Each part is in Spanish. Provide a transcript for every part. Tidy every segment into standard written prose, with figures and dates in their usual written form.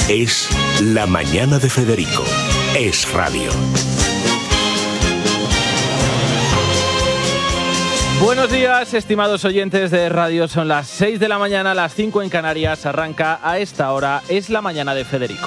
Es La Mañana de Federico. Es radio. Buenos días, estimados oyentes de radio. Son las 6 de la mañana, las 5 en Canarias. Arranca a esta hora Es La Mañana de Federico.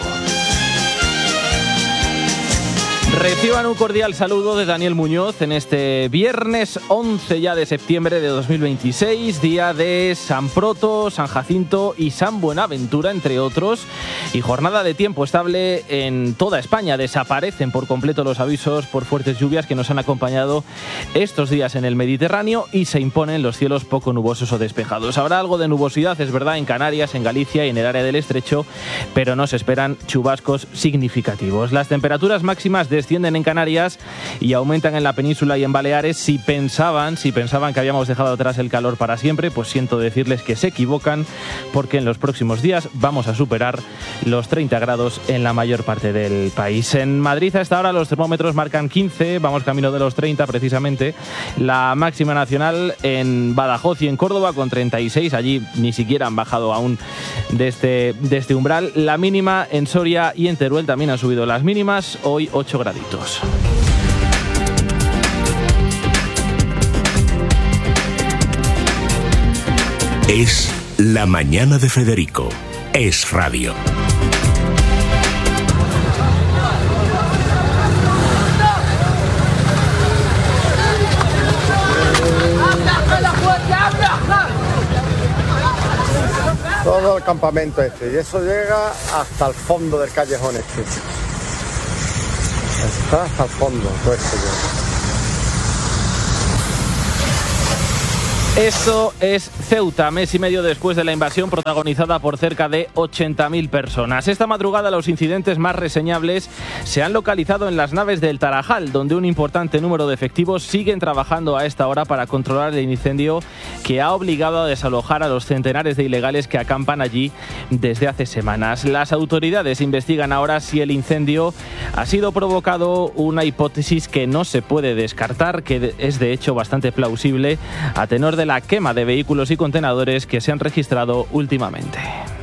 Reciban un cordial saludo de Daniel Muñoz en este viernes 11 ya de septiembre de 2026, día de San Proto, San Jacinto y San Buenaventura, entre otros, y jornada de tiempo estable en toda España. Desaparecen por completo los avisos por fuertes lluvias que nos han acompañado estos días en el Mediterráneo y se imponen los cielos poco nubosos o despejados. Habrá algo de nubosidad, es verdad, en Canarias, en Galicia y en el área del Estrecho, pero no se esperan chubascos significativos. Las temperaturas máximas descienden en Canarias y aumentan en la península y en Baleares. Si pensaban que habíamos dejado atrás el calor para siempre, pues siento decirles que se equivocan, porque en los próximos días vamos a superar los 30 grados en la mayor parte del país. En Madrid a esta hora los termómetros marcan 15, vamos camino de los 30 precisamente. La máxima nacional en Badajoz y en Córdoba con 36, allí ni siquiera han bajado aún de este umbral. La mínima en Soria y en Teruel también han subido las mínimas, hoy 8 graditos. Es La Mañana de Federico. Es radio. Todo el campamento y eso llega hasta el fondo del callejón Está hasta el fondo todo esto llega. Esto es Ceuta, mes y medio después de la invasión protagonizada por cerca de 80.000 personas. Esta madrugada los incidentes más reseñables se han localizado en las naves del Tarajal, donde un importante número de efectivos siguen trabajando a esta hora para controlar el incendio que ha obligado a desalojar a los centenares de ilegales que acampan allí desde hace semanas. Las autoridades investigan ahora si el incendio ha sido provocado, una hipótesis que no se puede descartar, que es de hecho bastante plausible a tenor de la quema de vehículos y contenedores que se han registrado últimamente.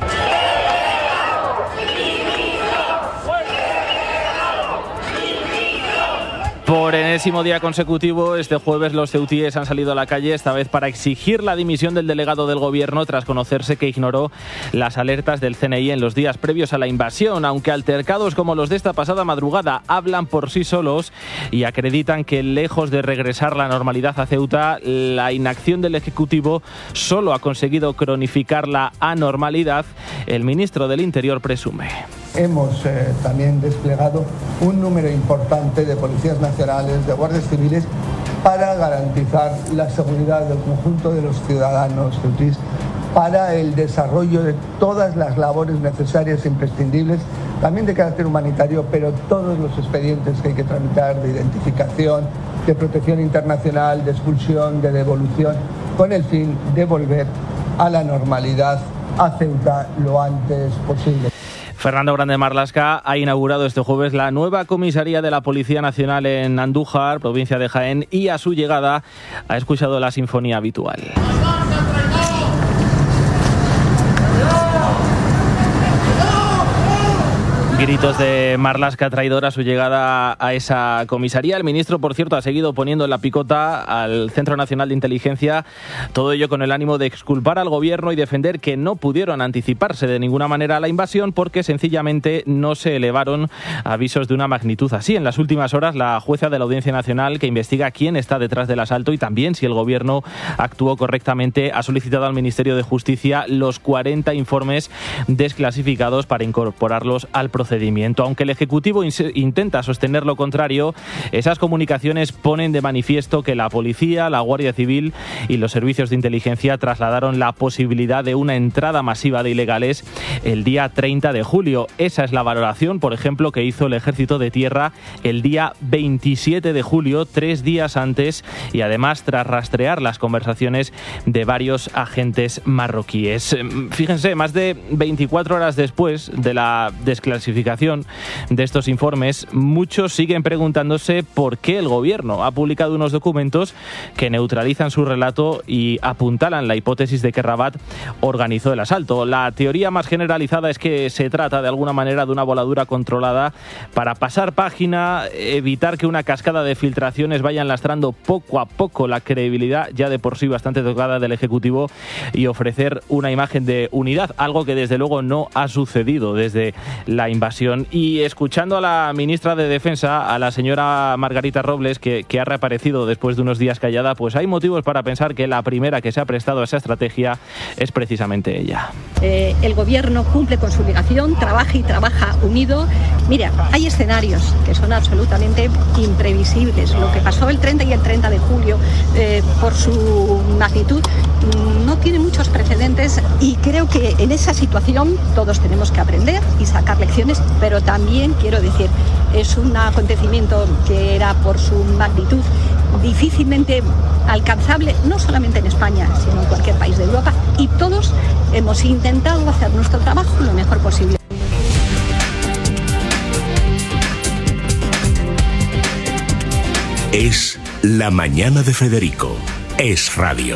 Por enésimo día consecutivo, este jueves los ceutíes han salido a la calle, esta vez para exigir la dimisión del delegado del gobierno tras conocerse que ignoró las alertas del CNI en los días previos a la invasión. Aunque altercados como los de esta pasada madrugada hablan por sí solos y acreditan que lejos de regresar la normalidad a Ceuta, la inacción del Ejecutivo solo ha conseguido cronificar la anormalidad, el ministro del Interior presume. Hemos también desplegado un número importante de policías nacionales, de guardias civiles, para garantizar la seguridad del conjunto de los ciudadanos ceutíes, para el desarrollo de todas las labores necesarias e imprescindibles, también de carácter humanitario, pero todos los expedientes que hay que tramitar de identificación, de protección internacional, de expulsión, de devolución, con el fin de volver a la normalidad a Ceuta lo antes posible. Fernando Grande Marlaska ha inaugurado este jueves la nueva comisaría de la Policía Nacional en Andújar, provincia de Jaén, y a su llegada ha escuchado la sinfonía habitual. Gritos de Marlaska traidor a su llegada a esa comisaría. El ministro, por cierto, ha seguido poniendo en la picota al Centro Nacional de Inteligencia, todo ello con el ánimo de exculpar al gobierno y defender que no pudieron anticiparse de ninguna manera a la invasión porque sencillamente no se elevaron avisos de una magnitud así. En las últimas horas, la jueza de la Audiencia Nacional, que investiga quién está detrás del asalto y también si el gobierno actuó correctamente, ha solicitado al Ministerio de Justicia los 40 informes desclasificados para incorporarlos al procedimiento. Aunque el Ejecutivo intenta sostener lo contrario, esas comunicaciones ponen de manifiesto que la policía, la Guardia Civil y los servicios de inteligencia trasladaron la posibilidad de una entrada masiva de ilegales el día 30 de julio. Esa es la valoración, por ejemplo, que hizo el Ejército de Tierra el día 27 de julio, 3 días antes, y además tras rastrear las conversaciones de varios agentes marroquíes. Fíjense, más de 24 horas después de la desclasificación publicación de estos informes, muchos siguen preguntándose por qué el gobierno ha publicado unos documentos que neutralizan su relato y apuntalan la hipótesis de que Rabat organizó el asalto. La teoría más generalizada es que se trata de alguna manera de una voladura controlada para pasar página, evitar que una cascada de filtraciones vayan lastrando poco a poco la credibilidad ya de por sí bastante tocada del Ejecutivo y ofrecer una imagen de unidad, algo que desde luego no ha sucedido desde la invasión. Y escuchando a la ministra de Defensa, a la señora Margarita Robles, que ha reaparecido después de unos días callada, pues hay motivos para pensar que la primera que se ha prestado a esa estrategia es precisamente ella. El gobierno cumple con su obligación, trabaja y trabaja unido. Mira, hay escenarios que son absolutamente imprevisibles. Lo que pasó el 30 y el 30 de julio, por su magnitud, no tiene muchos precedentes y creo que en esa situación todos tenemos que aprender y sacar lecciones, pero también quiero decir, es un acontecimiento que era por su magnitud difícilmente alcanzable, no solamente en España, sino en cualquier país de Europa, y todos hemos intentado hacer nuestro trabajo lo mejor posible. Es La Mañana de Federico. Es Radio.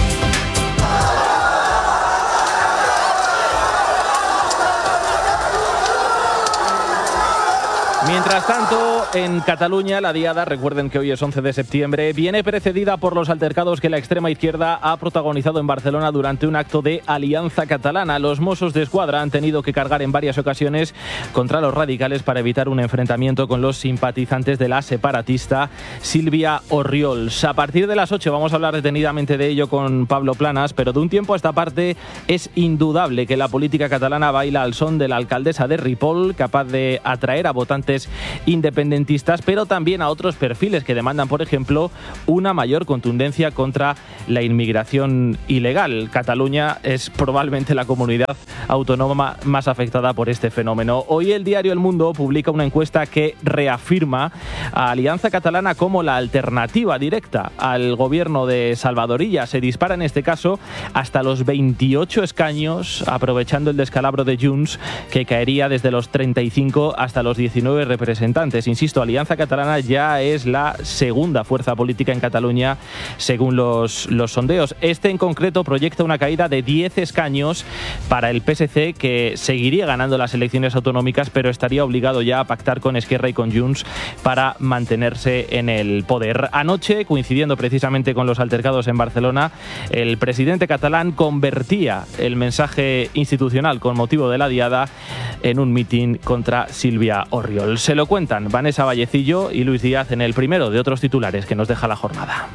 Mientras tanto, en Cataluña, la diada, recuerden que hoy es 11 de septiembre, viene precedida por los altercados que la extrema izquierda ha protagonizado en Barcelona durante un acto de Alianza Catalana. Los Mossos d'Esquadra han tenido que cargar en varias ocasiones contra los radicales para evitar un enfrentamiento con los simpatizantes de la separatista Sílvia Orriols. A partir de las 8 vamos a hablar detenidamente de ello con Pablo Planas, pero de un tiempo a esta parte es indudable que la política catalana baila al son de la alcaldesa de Ripoll, capaz de atraer a votantes independentistas, pero también a otros perfiles que demandan, por ejemplo, una mayor contundencia contra la inmigración ilegal. Cataluña es probablemente la comunidad autónoma más afectada por este fenómeno. Hoy el diario El Mundo publica una encuesta que reafirma a Alianza Catalana como la alternativa directa al gobierno de Salvador Illa. Se dispara en este caso hasta los 28 escaños, aprovechando el descalabro de Junts, que caería desde los 35 hasta los 19 representantes. Insisto, Alianza Catalana ya es la segunda fuerza política en Cataluña según los sondeos. Este en concreto proyecta una caída de 10 escaños para el PSC, que seguiría ganando las elecciones autonómicas, pero estaría obligado ya a pactar con Esquerra y con Junts para mantenerse en el poder. Anoche, coincidiendo precisamente con los altercados en Barcelona, el presidente catalán convertía el mensaje institucional con motivo de la diada en un mitin contra Sílvia Orriols. Se lo cuentan Vanessa Vallecillo y Luis Díaz en el primero de otros titulares que nos deja la jornada.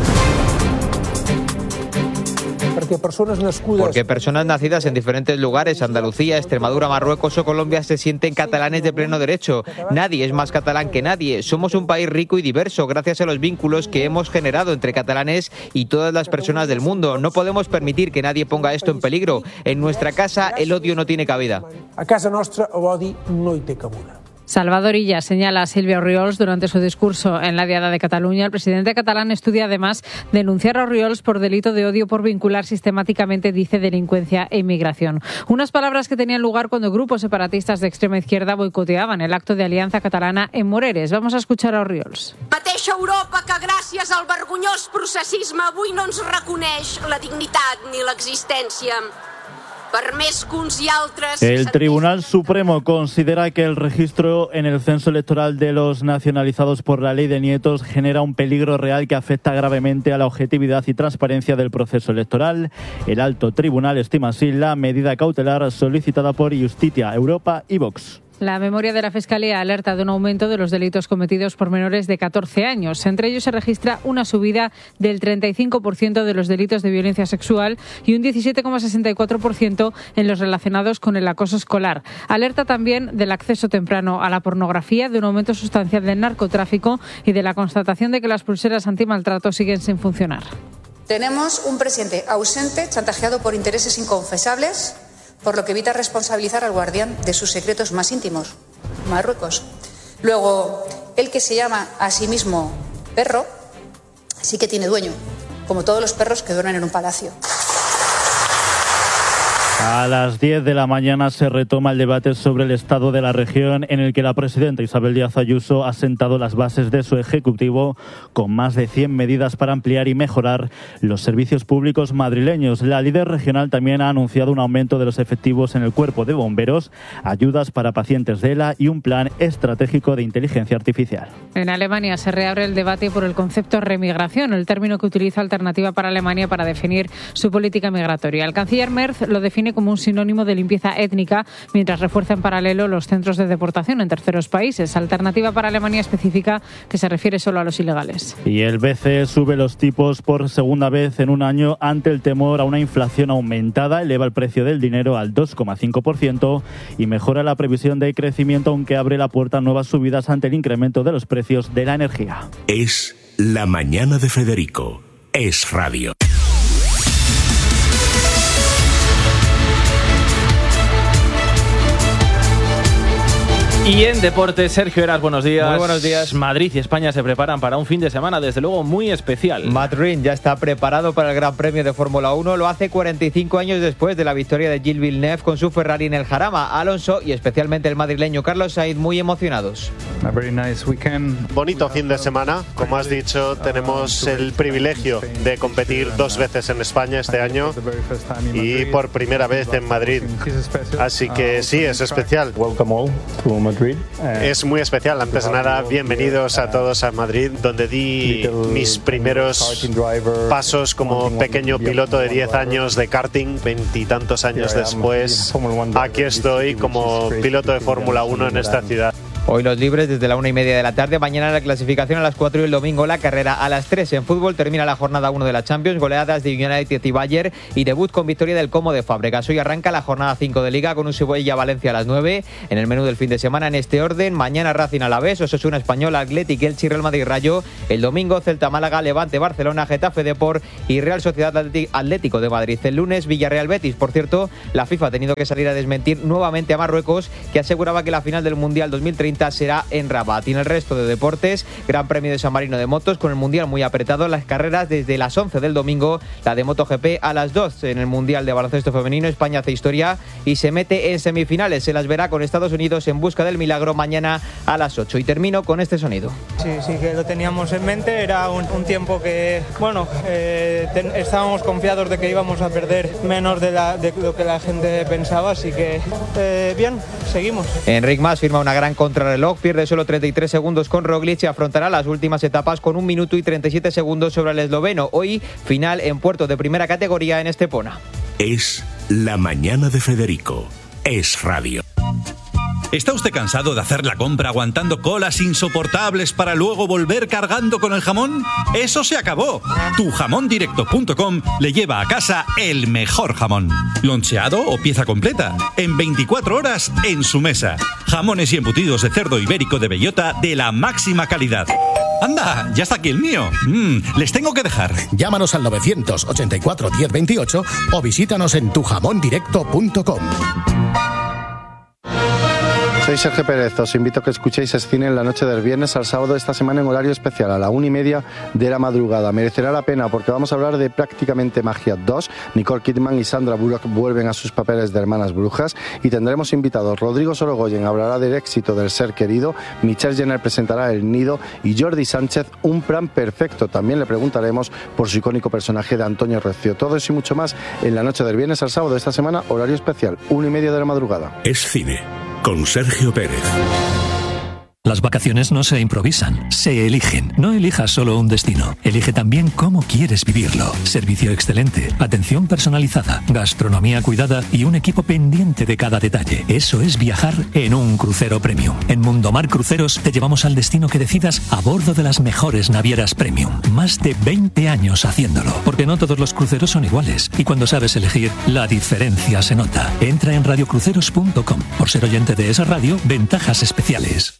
Porque personas nacidas en diferentes lugares, Andalucía, Extremadura, Marruecos o Colombia, se sienten catalanes de pleno derecho. Nadie es más catalán que nadie. Somos un país rico y diverso gracias a los vínculos que hemos generado entre catalanes y todas las personas del mundo. No podemos permitir que nadie ponga esto en peligro. En nuestra casa el odio no tiene cabida. A casa nostra l'odi no hi té cabuda. Salvador Illa señala a Sílvia Orriols durante su discurso en la Diada de Cataluña. El presidente catalán estudia además denunciar a Orriols por delito de odio por vincular sistemáticamente, dice, delincuencia e inmigración. Unas palabras que tenían lugar cuando grupos separatistas de extrema izquierda boicoteaban el acto de Alianza Catalana en Moreres. Vamos a escuchar a Orriols. Mateixa Europa que gràcies al vergonyós processisme avui no ens reconeix la dignitat ni l'existència. El Tribunal Supremo considera que el registro en el censo electoral de los nacionalizados por la ley de nietos genera un peligro real que afecta gravemente a la objetividad y transparencia del proceso electoral. El alto tribunal estima así la medida cautelar solicitada por Justicia, Europa y Vox. La memoria de la Fiscalía alerta de un aumento de los delitos cometidos por menores de 14 años. Entre ellos se registra una subida del 35% de los delitos de violencia sexual y un 17,64% en los relacionados con el acoso escolar. Alerta también del acceso temprano a la pornografía, de un aumento sustancial del narcotráfico y de la constatación de que las pulseras antimaltrato siguen sin funcionar. Tenemos un presidente ausente, chantajeado por intereses inconfesables, por lo que evita responsabilizar al guardián de sus secretos más íntimos, Marruecos. Luego, el que se llama a sí mismo perro, sí que tiene dueño, como todos los perros que duermen en un palacio. A las 10 de la mañana se retoma el debate sobre el estado de la región, en el que la presidenta Isabel Díaz Ayuso ha sentado las bases de su ejecutivo con más de 100 medidas para ampliar y mejorar los servicios públicos madrileños. La líder regional también ha anunciado un aumento de los efectivos en el cuerpo de bomberos, ayudas para pacientes de ELA y un plan estratégico de inteligencia artificial. En Alemania se reabre el debate por el concepto remigración, el término que utiliza Alternativa para Alemania para definir su política migratoria. El canciller Merz lo define como un sinónimo de limpieza étnica, mientras refuerza en paralelo los centros de deportación en terceros países. Alternativa para Alemania especifica que se refiere solo a los ilegales. Y el BCE sube los tipos por segunda vez en un año ante el temor a una inflación aumentada, eleva el precio del dinero al 2,5% y mejora la previsión de crecimiento, aunque abre la puerta a nuevas subidas ante el incremento de los precios de la energía. Es La Mañana de Federico. Es Radio. Y en deportes, Sergio Heras, buenos días. Muy buenos días. Madrid y España se preparan para un fin de semana, desde luego, muy especial. Matt Ryan ya está preparado para el Gran Premio de Fórmula 1. Lo hace 45 años después de la victoria de Gilles Villeneuve con su Ferrari en el Jarama. Alonso y especialmente el madrileño Carlos Sainz muy emocionados. Bonito fin de semana. Como has dicho, tenemos el privilegio de competir 2 veces en España este año y por primera vez en Madrid. Así que sí, es especial. Es muy especial. Antes de nada, bienvenidos a todos a Madrid, donde di mis primeros pasos como pequeño piloto de 10 años de karting. 20 y tantos años después, aquí estoy como piloto de Fórmula 1 en esta ciudad. Hoy los libres desde la 1:30 de la tarde, mañana la clasificación a las 4 y el domingo la carrera a las 3. En fútbol termina la jornada 1 de la Champions, goleadas de United y Bayern y debut con victoria del Como de Fábregas. Hoy arranca la jornada 5 de Liga con un Sevilla-Valencia a las 9. En el menú del fin de semana en este orden, mañana Racing Alavés, Osasuna Español, Athletic, Elche, Real Madrid Rayo. El domingo Celta Málaga, Levante Barcelona, Getafe Depor y Real Sociedad Atlético de Madrid. El lunes Villarreal Betis. Por cierto, la FIFA ha tenido que salir a desmentir nuevamente a Marruecos, que aseguraba que la final del Mundial 2030 será en Rabat. Y en el resto de deportes, Gran Premio de San Marino de motos con el Mundial muy apretado, las carreras desde las 11 del domingo, la de MotoGP a las 2. En el Mundial de baloncesto femenino, España hace historia y se mete en semifinales. Se las verá con Estados Unidos en busca del milagro mañana a las 8. Y termino con este sonido. Sí que lo teníamos en mente, era un tiempo que, estábamos confiados de que íbamos a perder menos de lo que la gente pensaba, así que bien, seguimos. Enric Mas firma una gran contrarreloj, pierde solo 33 segundos con Roglic y afrontará las últimas etapas con 1 minuto y 37 segundos sobre el esloveno. Hoy, final en puerto de primera categoría en Estepona. Es La Mañana de Federico. Es Radio. ¿Está usted cansado de hacer la compra aguantando colas insoportables para luego volver cargando con el jamón? ¡Eso se acabó! Tujamondirecto.com le lleva a casa el mejor jamón. Loncheado o pieza completa. En 24 horas en su mesa. Jamones y embutidos de cerdo ibérico de bellota de la máxima calidad. ¡Anda! ¡Ya está aquí el mío! Les tengo que dejar. Llámanos al 984 1028 o visítanos en tujamondirecto.com. Soy Sergio Pérez, os invito a que escuchéis Escine en la noche del viernes al sábado de esta semana en horario especial a la 1:30 de la madrugada. Merecerá la pena porque vamos a hablar de Prácticamente Magia 2. Nicole Kidman y Sandra Bullock vuelven a sus papeles de hermanas brujas y tendremos invitados. Rodrigo Sorogoyen hablará del éxito del ser querido, Michelle Jenner presentará El Nido y Jordi Sánchez Un plan perfecto. También le preguntaremos por su icónico personaje de Antonio Recio. Todo eso y mucho más en la noche del viernes al sábado de esta semana, horario especial, 1:30 de la madrugada. Es Cine, con Sergio Pérez. Las vacaciones no se improvisan, se eligen. No elijas solo un destino, elige también cómo quieres vivirlo. Servicio excelente, atención personalizada, gastronomía cuidada y un equipo pendiente de cada detalle. Eso es viajar en un crucero premium. En Mundomar Cruceros te llevamos al destino que decidas a bordo de las mejores navieras premium. Más de 20 años haciéndolo, porque no todos los cruceros son iguales. Y cuando sabes elegir, la diferencia se nota. Entra en radiocruceros.com. Por ser oyente de esa radio, ventajas especiales.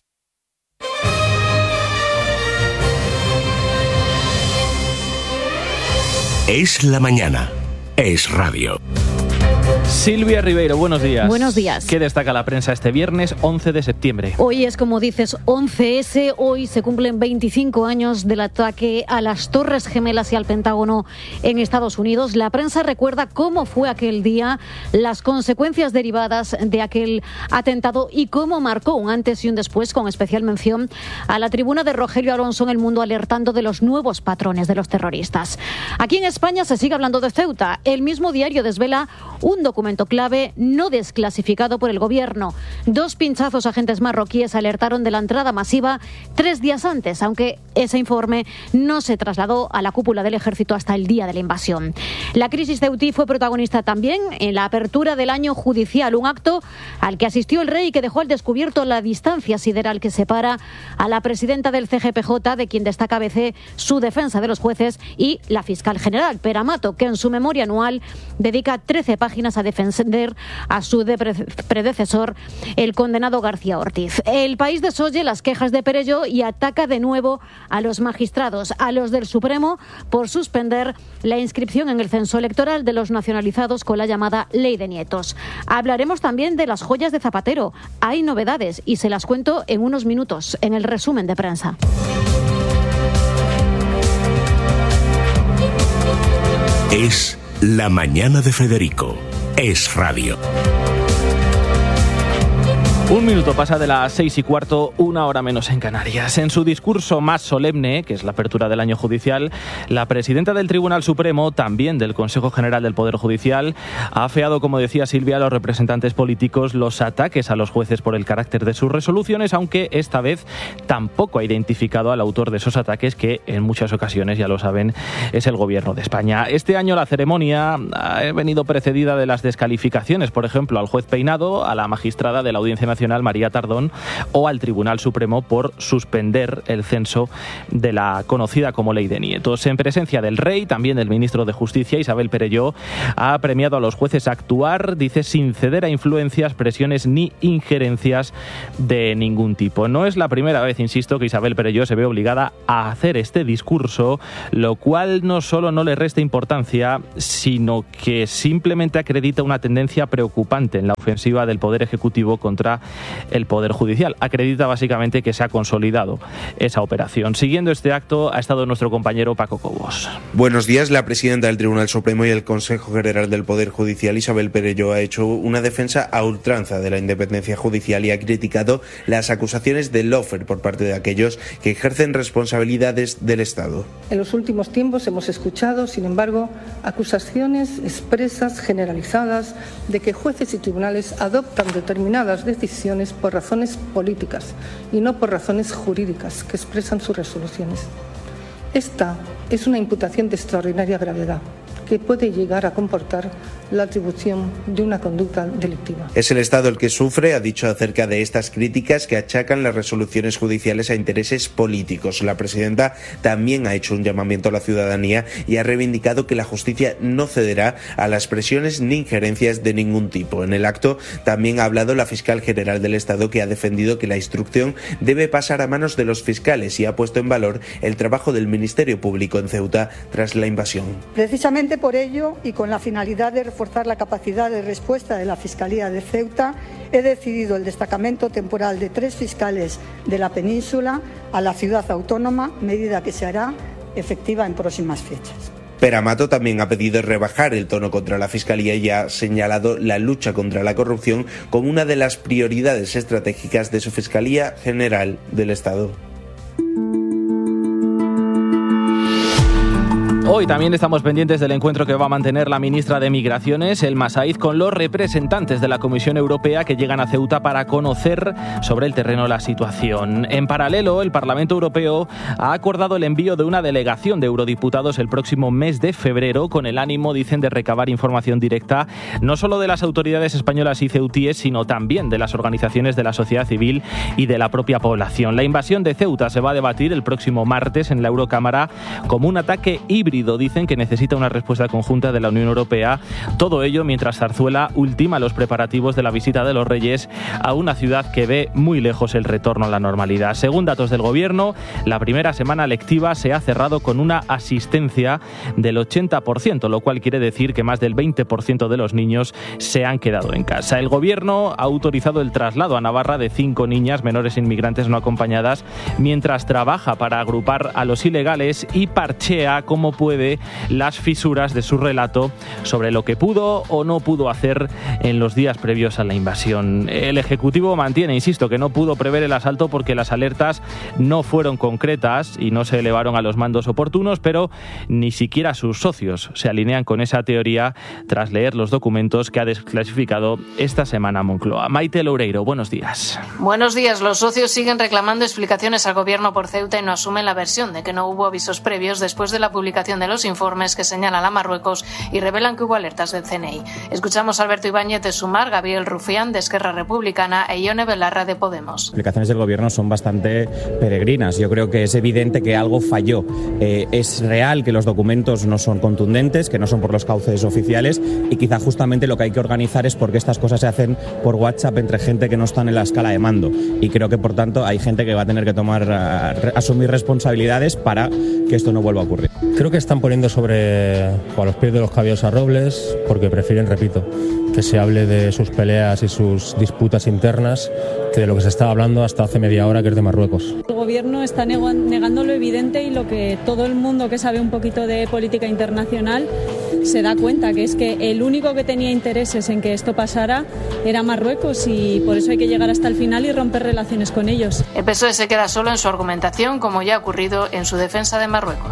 Es la mañana. Es radio. Silvia Ribeiro, buenos días. Buenos días. ¿Qué destaca la prensa este viernes 11 de septiembre? Hoy es, como dices, 11S. Hoy se cumplen 25 años del ataque a las Torres Gemelas y al Pentágono en Estados Unidos. La prensa recuerda cómo fue aquel día, las consecuencias derivadas de aquel atentado y cómo marcó un antes y un después, con especial mención a la tribuna de Rogelio Alonso en El Mundo, alertando de los nuevos patrones de los terroristas. Aquí en España se sigue hablando de Ceuta. El mismo diario desvela un documento clave no desclasificado por el gobierno. 2 pinchazos agentes marroquíes alertaron de la entrada masiva 3 días antes, aunque ese informe no se trasladó a la cúpula del ejército hasta el día de la invasión. La crisis ceutí fue protagonista también en la apertura del año judicial, un acto al que asistió el rey y que dejó al descubierto la distancia sideral que separa a la presidenta del CGPJ, de quien destaca ABC su defensa de los jueces, y la fiscal general, Pera Mato, que en su memoria anual dedica 13 páginas a defender a su predecesor, el condenado García Ortiz. El País desoye las quejas de Perelló y ataca de nuevo a los magistrados, a los del Supremo, por suspender la inscripción en el censo electoral de los nacionalizados con la llamada Ley de Nietos. Hablaremos también de las joyas de Zapatero. Hay novedades y se las cuento en unos minutos en el resumen de prensa. Es La Mañana de Federico. Es Radio. 1 minuto pasa de las 6:15, 1 hora menos en Canarias. En su discurso más solemne, que es la apertura del año judicial, la presidenta del Tribunal Supremo, también del Consejo General del Poder Judicial, ha afeado, como decía Silvia, a los representantes políticos los ataques a los jueces por el carácter de sus resoluciones, aunque esta vez tampoco ha identificado al autor de esos ataques, que en muchas ocasiones, ya lo saben, es el Gobierno de España. Este año la ceremonia ha venido precedida de las descalificaciones, por ejemplo, al juez Peinado, a la magistrada de la Audiencia Nacional María Tardón o al Tribunal Supremo por suspender el censo de la conocida como Ley de Nietos. En presencia del rey, también del ministro de Justicia, Isabel Perelló, ha premiado a los jueces a actuar, dice, sin ceder a influencias, presiones ni injerencias de ningún tipo. No es la primera vez, insisto, que Isabel Perelló se ve obligada a hacer este discurso, lo cual no solo no le resta importancia, sino que simplemente acredita una tendencia preocupante en la ofensiva del Poder Ejecutivo contra el Poder Judicial. Acredita básicamente que se ha consolidado esa operación. Siguiendo este acto ha estado nuestro compañero Paco Cobos. Buenos días. La presidenta del Tribunal Supremo y el Consejo General del Poder Judicial, Isabel Perelló, ha hecho una defensa a ultranza de la independencia judicial y ha criticado las acusaciones de lawfare por parte de aquellos que ejercen responsabilidades del Estado. En los últimos tiempos hemos escuchado, sin embargo, acusaciones expresas, generalizadas, de que jueces y tribunales adoptan determinadas decisiones por razones políticas y no por razones jurídicas que expresan sus resoluciones. Esta es una imputación de extraordinaria gravedad que puede llegar a comportar la atribución de una conducta delictiva. Es el Estado el que sufre, ha dicho acerca de estas críticas que achacan las resoluciones judiciales a intereses políticos. La presidenta también ha hecho un llamamiento a la ciudadanía y ha reivindicado que la justicia no cederá a las presiones ni injerencias de ningún tipo. En el acto también ha hablado la fiscal general del Estado, que ha defendido que la instrucción debe pasar a manos de los fiscales y ha puesto en valor el trabajo del Ministerio Público en Ceuta tras la invasión. Precisamente por ello, y con la finalidad de reforzar la capacidad de respuesta de la Fiscalía de Ceuta, he decidido el destacamento temporal de 3 fiscales de la península a la ciudad autónoma, medida que se hará efectiva en próximas fechas. Pera Mato también ha pedido rebajar el tono contra la Fiscalía y ha señalado la lucha contra la corrupción como una de las prioridades estratégicas de su Fiscalía General del Estado. Hoy también estamos pendientes del encuentro que va a mantener la ministra de Migraciones, Elma Saíz, con los representantes de la Comisión Europea que llegan a Ceuta para conocer sobre el terreno la situación. En paralelo, el Parlamento Europeo ha acordado el envío de una delegación de eurodiputados el próximo mes de febrero, con el ánimo, dicen, de recabar información directa no solo de las autoridades españolas y ceutíes, sino también de las organizaciones de la sociedad civil y de la propia población. La invasión de Ceuta se va a debatir el próximo martes en la Eurocámara como un ataque híbrido híbrido. Dicen que necesita una respuesta conjunta de la Unión Europea. Todo ello mientras Zarzuela ultima los preparativos de la visita de los Reyes a una ciudad que ve muy lejos el retorno a la normalidad. Según datos del Gobierno, la primera semana lectiva se ha cerrado con una asistencia del 80%, lo cual quiere decir que más del 20% de los niños se han quedado en casa. El Gobierno ha autorizado el traslado a Navarra de 5 niñas menores inmigrantes no acompañadas, mientras trabaja para agrupar a los ilegales y parchea como puede las fisuras de su relato sobre lo que pudo o no pudo hacer en los días previos a la invasión. El Ejecutivo mantiene, insisto, que no pudo prever el asalto porque las alertas no fueron concretas y no se elevaron a los mandos oportunos, pero ni siquiera sus socios se alinean con esa teoría tras leer los documentos que ha desclasificado esta semana Moncloa. Maite Loureiro, buenos días. Buenos días. Los socios siguen reclamando explicaciones al Gobierno por Ceuta y no asumen la versión de que no hubo avisos previos después de la publicación de los informes que señalan a Marruecos y revelan que hubo alertas del CNI. Escuchamos a Alberto Ibáñez de Sumar, Gabriel Rufián de Esquerra Republicana e Ione Belarra de Podemos. Las explicaciones del Gobierno son bastante peregrinas. Yo creo que es evidente que algo falló. Es real que los documentos no son contundentes, que no son por los cauces oficiales y quizá justamente lo que hay que organizar es porque estas cosas se hacen por WhatsApp entre gente que no están en la escala de mando. Y creo que, por tanto, hay gente que va a tener que asumir responsabilidades para que esto no vuelva a ocurrir. Creo que están poniendo a los pies de los caballos a Robles porque prefieren, repito, que se hable de sus peleas y sus disputas internas que de lo que se estaba hablando hasta hace media hora, que es de Marruecos. El Gobierno está negando lo evidente y lo que todo el mundo que sabe un poquito de política internacional se da cuenta, que es que el único que tenía intereses en que esto pasara era Marruecos y por eso hay que llegar hasta el final y romper relaciones con ellos. El PSOE se queda solo en su argumentación, como ya ha ocurrido en su defensa de Marruecos.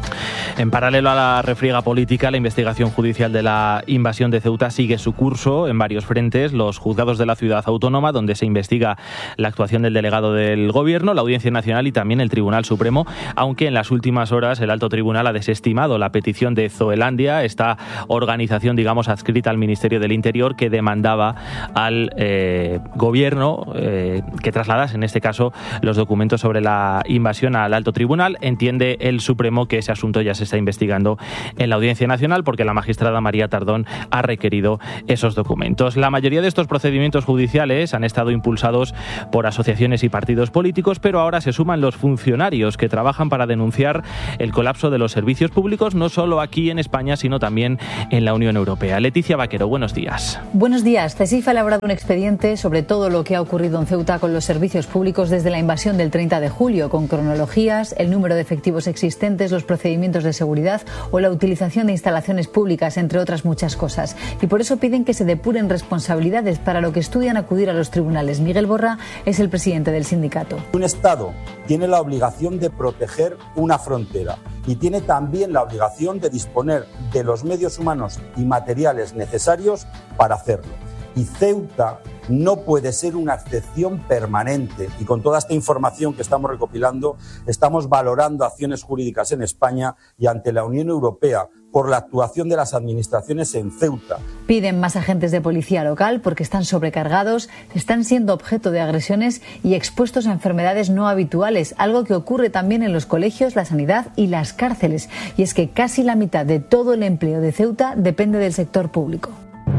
En paralelo a la refriega política, la investigación judicial de la invasión de Ceuta sigue su curso en varios frentes. Los juzgados de la ciudad autónoma, donde se investiga la actuación del delegado del Gobierno, la Audiencia Nacional y también el Tribunal Supremo, aunque en las últimas horas el Alto Tribunal ha desestimado la petición de Zoelandia, esta organización, digamos, adscrita al Ministerio del Interior, que demandaba al Gobierno que trasladase, en este caso, los documentos sobre la invasión al Alto Tribunal. Entiende el Supremo que ese asunto ya se está investigando en la Audiencia Nacional porque la magistrada María Tardón ha requerido esos documentos. La mayoría de estos procedimientos judiciales han estado impulsados por asociaciones y partidos políticos, pero ahora se suman los funcionarios que trabajan para denunciar el colapso de los servicios públicos, no solo aquí en España, sino también en la Unión Europea. Leticia Vaquero, buenos días. Buenos días. CESIF ha elaborado un expediente sobre todo lo que ha ocurrido en Ceuta con los servicios públicos desde la invasión del 30 de julio, con cronologías, el número de efectivos existentes, los procedimientos de seguridad o la utilización de instalaciones públicas, entre otras muchas cosas. Y por eso piden que se depuren responsabilidades, para lo que estudian acudir a los tribunales. Miguel Borra es el presidente del sindicato. Un Estado tiene la obligación de proteger una frontera y tiene también la obligación de disponer de los medios humanos y materiales necesarios para hacerlo. Y Ceuta no puede ser una excepción permanente, y con toda esta información que estamos recopilando estamos valorando acciones jurídicas en España y ante la Unión Europea por la actuación de las administraciones en Ceuta. Piden más agentes de policía local porque están sobrecargados, están siendo objeto de agresiones y expuestos a enfermedades no habituales, algo que ocurre también en los colegios, la sanidad y las cárceles. Y es que casi la mitad de todo el empleo de Ceuta depende del sector público.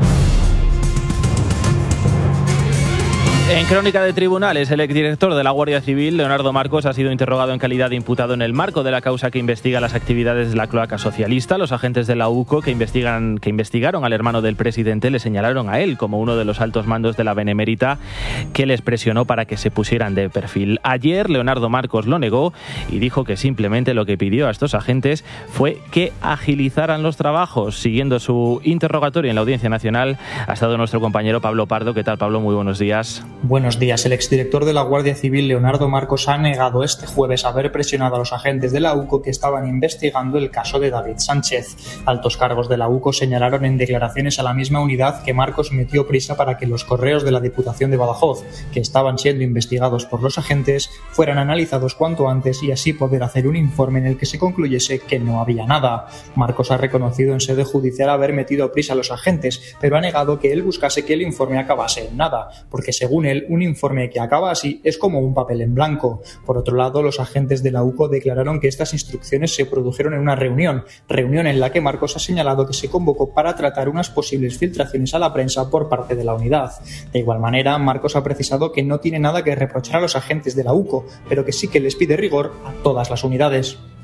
En Crónica de Tribunales, el exdirector de la Guardia Civil, Leonardo Marcos, ha sido interrogado en calidad de imputado en el marco de la causa que investiga las actividades de la cloaca socialista. Los agentes de la UCO que investigaron al hermano del presidente le señalaron a él como uno de los altos mandos de la Benemérita que les presionó para que se pusieran de perfil. Ayer, Leonardo Marcos lo negó y dijo que simplemente lo que pidió a estos agentes fue que agilizaran los trabajos. Siguiendo su interrogatorio en la Audiencia Nacional ha estado nuestro compañero Pablo Pardo. ¿Qué tal, Pablo? Muy buenos días. Buenos días. El exdirector de la Guardia Civil, Leonardo Marcos, ha negado este jueves haber presionado a los agentes de la UCO que estaban investigando el caso de David Sánchez. Altos cargos de la UCO señalaron en declaraciones a la misma unidad que Marcos metió prisa para que los correos de la Diputación de Badajoz, que estaban siendo investigados por los agentes, fueran analizados cuanto antes y así poder hacer un informe en el que se concluyese que no había nada. Marcos ha reconocido en sede judicial haber metido prisa a los agentes, pero ha negado que él buscase que el informe acabase en nada, porque según él, él un informe que acaba así es como un papel en blanco. Por otro lado, los agentes de la UCO declararon que estas instrucciones se produjeron en una reunión en la que Marcos ha señalado que se convocó para tratar unas posibles filtraciones a la prensa por parte de la unidad. De igual manera, Marcos ha precisado que no tiene nada que reprochar a los agentes de la UCO, pero que sí que les pide rigor a todas las unidades.